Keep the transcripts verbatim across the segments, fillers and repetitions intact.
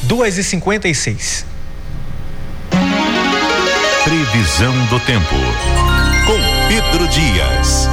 duas e cinquenta e seis. Previsão do tempo com Pedro Dias.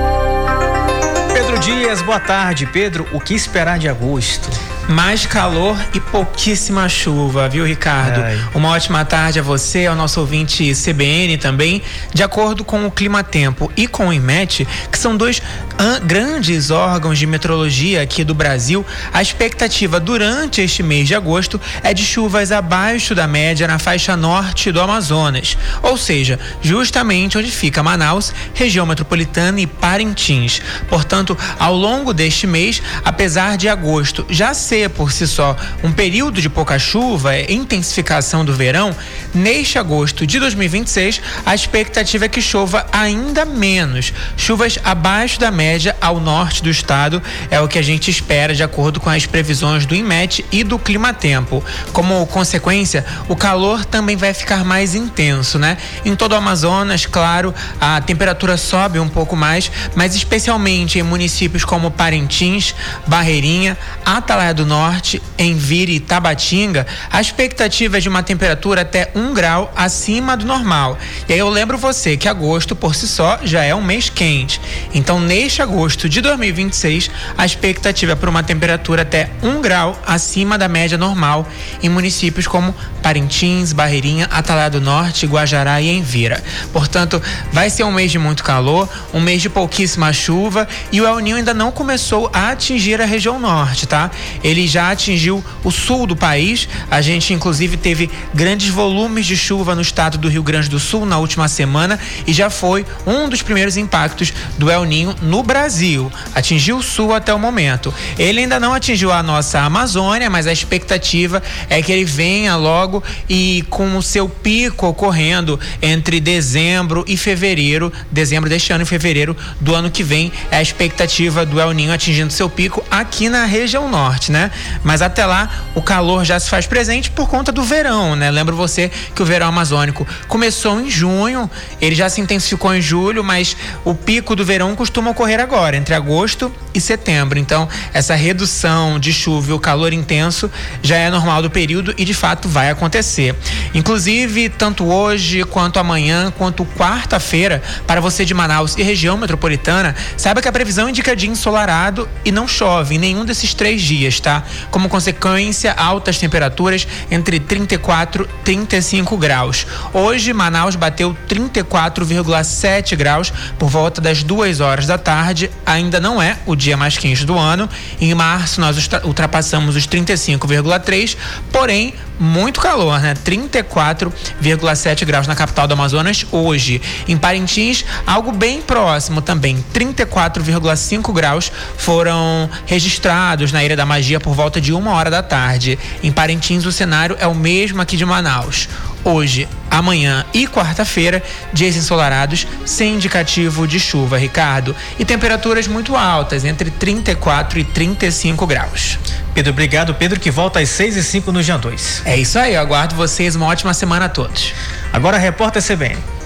Pedro Dias, boa tarde. Pedro, o que esperar de agosto? Mais calor e pouquíssima chuva, viu, Ricardo? Ai. Uma ótima tarde a você, ao nosso ouvinte C B N também. De acordo com o Climatempo e com o IMET, que são dois an- grandes órgãos de meteorologia aqui do Brasil, a expectativa durante este mês de agosto é de chuvas abaixo da média na faixa norte do Amazonas, ou seja, justamente onde fica Manaus, região metropolitana e Parintins. Portanto, ao longo deste mês, apesar de agosto já ser por si só um período de pouca chuva, intensificação do verão, neste agosto de dois mil e vinte e seis, a expectativa é que chova ainda menos. Chuvas abaixo da média ao norte do estado é o que a gente espera de acordo com as previsões do IMET e do Climatempo. Como consequência, o calor também vai ficar mais intenso, né? Em todo o Amazonas, claro, a temperatura sobe um pouco mais, mas especialmente em municípios como Parintins, Barreirinha, Atalaia do Norte, Envira e Tabatinga, a expectativa é de uma temperatura até um grau acima do normal. E aí eu lembro você que agosto por si só já é um mês quente. Então, neste agosto de dois mil e vinte e seis, a expectativa é por uma temperatura até um grau acima da média normal em municípios como Parintins, Barreirinha, Atalaia do Norte, Guajará e Envira. Portanto, vai ser um mês de muito calor, um mês de pouquíssima chuva, e o El Niño ainda não começou a atingir a região norte, tá? Ele já atingiu o sul do país. A gente inclusive teve grandes volumes de chuva no estado do Rio Grande do Sul na última semana e já foi um dos primeiros impactos do El Niño no Brasil. Atingiu o sul até o momento. Ele ainda não atingiu a nossa Amazônia, mas a expectativa é que ele venha logo e com o seu pico ocorrendo entre dezembro e fevereiro, dezembro deste ano e fevereiro do ano que vem, é a expectativa do El Niño atingindo seu pico aqui na região norte, né? Mas até lá o calor já se faz presente por conta do verão, né? Lembro você que o verão amazônico começou em junho, ele já se intensificou em julho, mas o pico do verão costuma ocorrer agora, entre agosto e setembro. Então, essa redução de chuva e o calor intenso já é normal do período e de fato vai acontecer. Inclusive, tanto hoje quanto amanhã, quanto quarta-feira, para você de Manaus e região metropolitana, saiba que a previsão indica dia ensolarado e não chove em nenhum desses três dias, tá? Como consequência, altas temperaturas entre trinta e quatro e trinta e cinco graus. Hoje, Manaus bateu trinta e quatro vírgula sete graus por volta das duas horas da tarde. Ainda não é o dia mais quente do ano. Em março, nós ultrapassamos os trinta e cinco vírgula três, porém, muito calor, né? trinta e quatro vírgula sete graus na capital do Amazonas hoje. Em Parintins, algo bem próximo também, trinta e quatro vírgula cinco graus foram registrados na Ilha da Magia por volta de uma hora da tarde. Em Parintins, o cenário é o mesmo aqui de Manaus. Hoje, amanhã e quarta-feira, dias ensolarados, sem indicativo de chuva, Ricardo. E temperaturas muito altas, entre trinta e quatro e trinta e cinco graus. Pedro, obrigado. Pedro, que volta às seis e cinco no Jean dois. É isso aí, eu aguardo vocês, uma ótima semana a todos. Agora, repórter C B N.